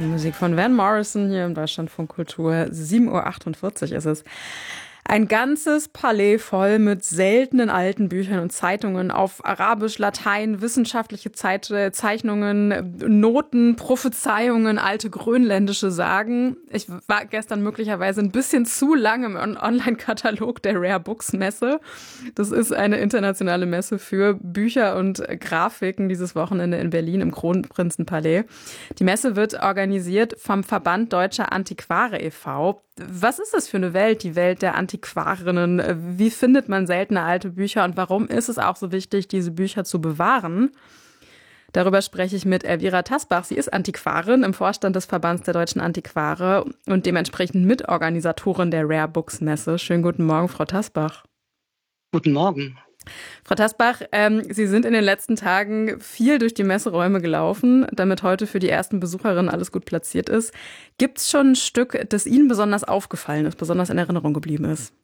Musik von Van Morrison hier im Deutschlandfunk Kultur. 7:48 Uhr ist es. Ein ganzes Palais voll mit seltenen alten Büchern und Zeitungen auf Arabisch, Latein, wissenschaftliche Zeichnungen, Noten, Prophezeiungen, alte grönländische Sagen. Ich war gestern möglicherweise ein bisschen zu lange im Online-Katalog der Rare Books Messe. Das ist eine internationale Messe für Bücher und Grafiken dieses Wochenende in Berlin im Kronprinzenpalais. Die Messe wird organisiert vom Verband Deutscher Antiquare e.V. Was ist das für eine Welt, die Welt der Antiquarinnen? Wie findet man seltene alte Bücher und warum ist es auch so wichtig, diese Bücher zu bewahren? Darüber spreche ich mit Elvira Tasbach. Sie ist Antiquarin im Vorstand des Verbands der Deutschen Antiquare und dementsprechend Mitorganisatorin der Rare Books Messe. Schönen guten Morgen, Frau Tasbach. Guten Morgen. Frau Tasbach, Sie sind in den letzten Tagen viel durch die Messeräume gelaufen, damit heute für die ersten Besucherinnen alles gut platziert ist. Gibt es schon ein Stück, das Ihnen besonders aufgefallen ist, besonders in Erinnerung geblieben ist?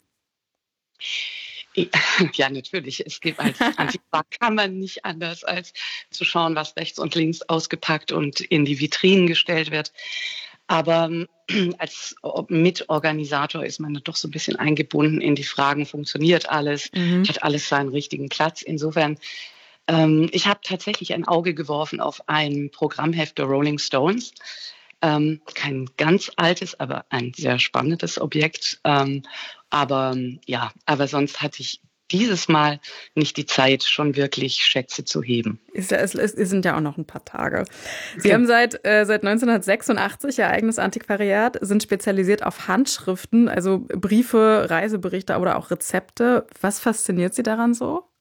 Ja, natürlich. Es gibt als Antiquar kann man nicht anders, als zu schauen, was rechts und links ausgepackt und in die Vitrinen gestellt wird. Aber als Mitorganisator ist man doch so ein bisschen eingebunden in die Fragen, funktioniert alles, hat alles seinen richtigen Platz. Insofern, ich habe tatsächlich ein Auge geworfen auf ein Programmheft der Rolling Stones. Kein ganz altes, aber ein sehr spannendes Objekt. Aber sonst hatte ich dieses Mal nicht die Zeit, schon wirklich Schätze zu heben. Es sind ja auch noch ein paar Tage. Sie haben seit 1986 Ihr eigenes Antiquariat, sind spezialisiert auf Handschriften, also Briefe, Reiseberichte oder auch Rezepte. Was fasziniert Sie daran so?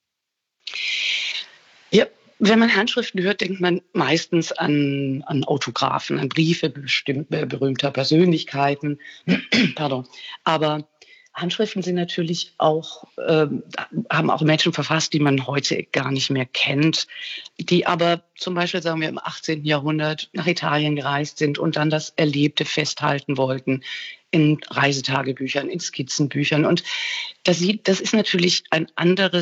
Ja, wenn man Handschriften hört, denkt man meistens an Autographen, an Briefe berühmter Persönlichkeiten. Pardon. Aber Handschriften sind natürlich auch, haben auch Menschen verfasst, die man heute gar nicht mehr kennt, die aber zum Beispiel, sagen wir, im 18. Jahrhundert nach Italien gereist sind und dann das Erlebte festhalten wollten in Reisetagebüchern, in Skizzenbüchern. Und das ist natürlich eine andere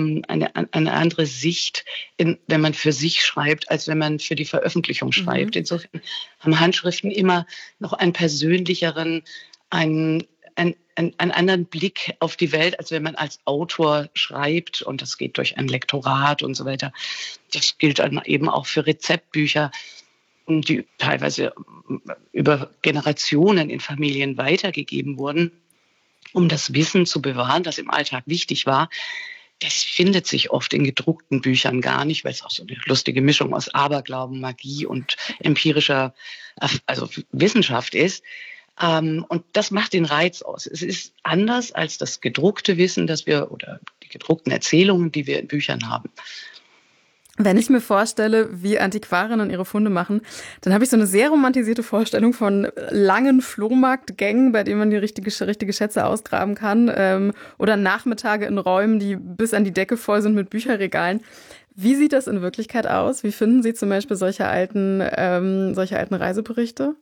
Sicht, wenn man für sich schreibt, als wenn man für die Veröffentlichung schreibt. Insofern haben Handschriften immer noch einen persönlicheren, einen anderen Blick auf die Welt, als wenn man als Autor schreibt. Und das geht durch ein Lektorat und so weiter. Das gilt dann eben auch für Rezeptbücher, die teilweise über Generationen in Familien weitergegeben wurden, um das Wissen zu bewahren, das im Alltag wichtig war. Das findet sich oft in gedruckten Büchern gar nicht, weil es auch so eine lustige Mischung aus Aberglauben, Magie und empirischer, also Wissenschaft ist. Und das macht den Reiz aus. Es ist anders als das gedruckte Wissen, oder die gedruckten Erzählungen, die wir in Büchern haben. Wenn ich mir vorstelle, wie Antiquarinnen ihre Funde machen, dann habe ich so eine sehr romantisierte Vorstellung von langen Flohmarktgängen, bei denen man die richtige Schätze ausgraben kann, oder Nachmittage in Räumen, die bis an die Decke voll sind mit Bücherregalen. Wie sieht das in Wirklichkeit aus? Wie finden Sie zum Beispiel solche alten Reiseberichte?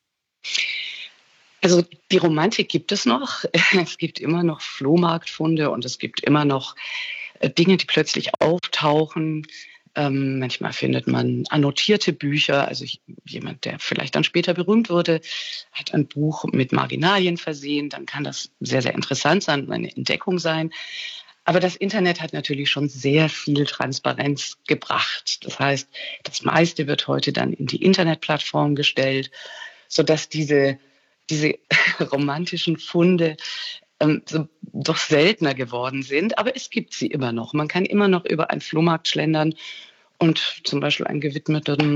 Also die Romantik gibt es noch. Es gibt immer noch Flohmarktfunde und es gibt immer noch Dinge, die plötzlich auftauchen. Manchmal findet man annotierte Bücher. Also jemand, der vielleicht dann später berühmt wurde, hat ein Buch mit Marginalien versehen. Dann kann das sehr, sehr interessant sein, eine Entdeckung sein. Aber das Internet hat natürlich schon sehr viel Transparenz gebracht. Das heißt, das meiste wird heute dann in die Internetplattform gestellt, sodass diese romantischen Funde doch seltener geworden sind, aber es gibt sie immer noch. Man kann immer noch über einen Flohmarkt schlendern und zum Beispiel einen gewidmeten